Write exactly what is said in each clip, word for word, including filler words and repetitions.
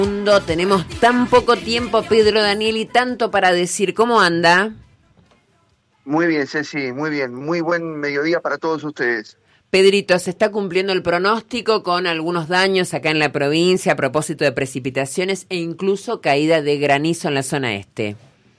Mundo, tenemos tan poco tiempo, Pedro Daniel, y tanto para decir. ¿Cómo anda? Muy bien, Ceci, muy bien. Muy buen mediodía para todos ustedes. Pedrito, se está cumpliendo el pronóstico con algunos daños acá en la provincia a propósito de precipitaciones e incluso caída de granizo en la zona este.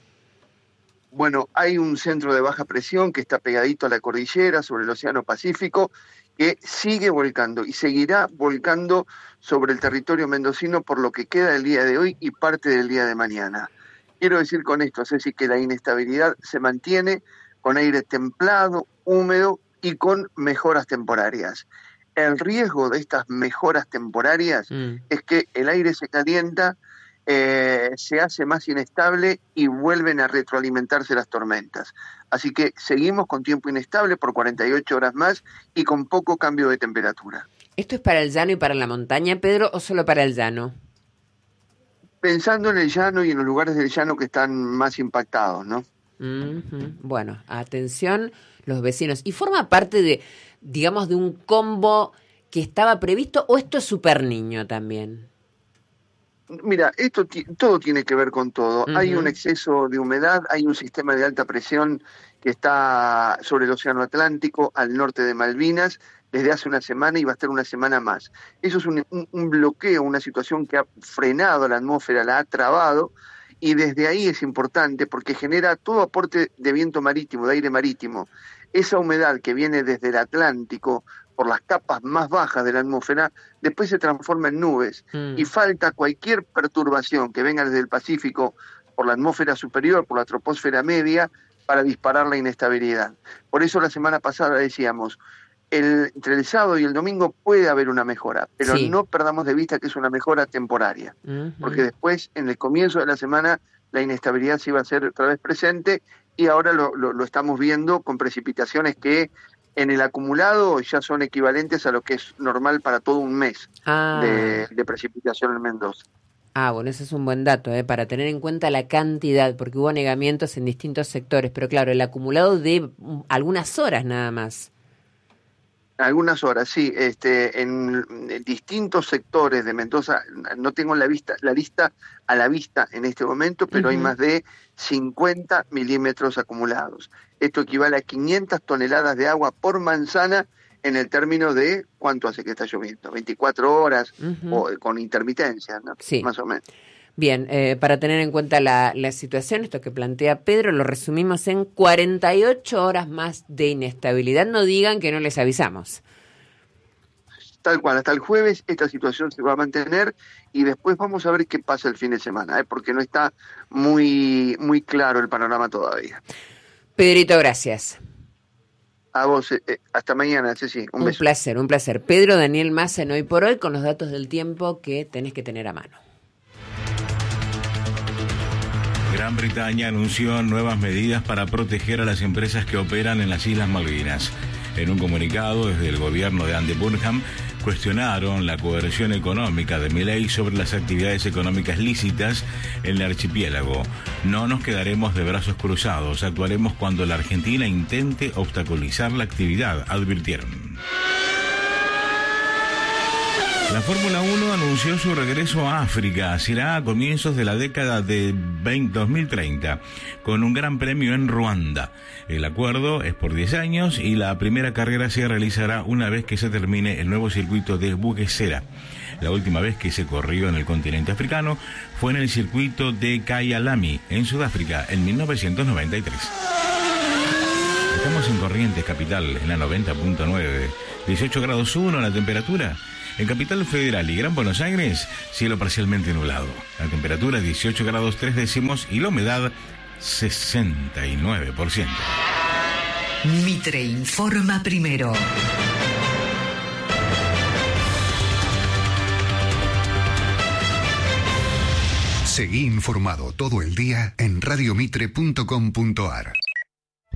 Bueno, hay un centro de baja presión que está pegadito a la cordillera sobre el Océano Pacífico que sigue volcando y seguirá volcando sobre el territorio mendocino por lo que queda del día de hoy y parte del día de mañana. Quiero decir con esto, Ceci, que la inestabilidad se mantiene con aire templado, húmedo y con mejoras temporarias. El riesgo de estas mejoras temporarias mm. es que el aire se calienta, eh, se hace más inestable y vuelven a retroalimentarse las tormentas. Así que seguimos con tiempo inestable por cuarenta y ocho horas más y con poco cambio de temperatura. ¿Esto es para el llano y para la montaña, Pedro, o solo para el llano? Pensando en el llano y en los lugares del llano que están más impactados, ¿no? Uh-huh. Bueno, atención los vecinos. ¿Y forma parte de, digamos, de un combo que estaba previsto o esto es súper niño también? Mira, esto t- todo tiene que ver con todo. Uh-huh. Hay un exceso de humedad, hay un sistema de alta presión que está sobre el Océano Atlántico, al norte de Malvinas, desde hace una semana y va a estar una semana más. Eso es un, un, un bloqueo, una situación que ha frenado la atmósfera, la ha trabado, y desde ahí es importante porque genera todo aporte de viento marítimo, de aire marítimo. Esa humedad que viene desde el Atlántico, por las capas más bajas de la atmósfera, después se transforma en nubes mm. y falta cualquier perturbación que venga desde el Pacífico por la atmósfera superior, por la troposfera media, para disparar la inestabilidad. Por eso la semana pasada decíamos, el, entre el sábado y el domingo puede haber una mejora, pero sí. no perdamos de vista que es una mejora temporaria, uh-huh. porque después, en el comienzo de la semana, la inestabilidad se iba a hacer otra vez presente y ahora lo, lo, lo estamos viendo con precipitaciones que en el acumulado ya son equivalentes a lo que es normal para todo un mes ah. de, de precipitación en Mendoza. Ah, bueno, ese es un buen dato, ¿eh? Para tener en cuenta la cantidad, porque hubo negamientos en distintos sectores, pero claro, el acumulado de algunas horas nada más. Algunas horas, sí. Este, en, en distintos sectores de Mendoza, no tengo la, vista, la lista a la vista en este momento, pero uh-huh. hay más de cincuenta milímetros acumulados. Esto equivale a quinientas toneladas de agua por manzana en el término de cuánto hace que está lloviendo, veinticuatro horas uh-huh. o con intermitencia, ¿no? Sí. Más o menos. Bien, eh, para tener en cuenta la, la situación, esto que plantea Pedro, lo resumimos en cuarenta y ocho horas más de inestabilidad. No digan que no les avisamos. Tal cual, hasta el jueves esta situación se va a mantener y después vamos a ver qué pasa el fin de semana, ¿eh? porque no está muy, muy claro el panorama todavía. Pedrito, gracias. A vos, eh, hasta mañana, Ceci, un, un beso. Un placer, un placer. Pedro Daniel Massa en Hoy por Hoy con los datos del tiempo que tenés que tener a mano. Gran Bretaña anunció nuevas medidas para proteger a las empresas que operan en las Islas Malvinas. En un comunicado desde el gobierno de Andy Burnham, cuestionaron la coerción económica de Milei sobre las actividades económicas lícitas en el archipiélago. No nos quedaremos de brazos cruzados, actuaremos cuando la Argentina intente obstaculizar la actividad, advirtieron. La Fórmula uno anunció su regreso a África, será a comienzos de la década de dos mil treinta, con un gran premio en Ruanda. El acuerdo es por diez años y la primera carrera se realizará una vez que se termine el nuevo circuito de Bugesera. La última vez que se corrió en el continente africano fue en el circuito de Kyalami, en Sudáfrica, en mil novecientos noventa y tres. Estamos en Corrientes Capital, en la noventa punto nueve, dieciocho grados uno la temperatura. En Capital Federal y Gran Buenos Aires, cielo parcialmente nublado. La temperatura dieciocho grados tres décimos y la humedad sesenta y nueve por ciento. Mitre informa primero. Seguí informado todo el día en radio mitre punto com punto ar.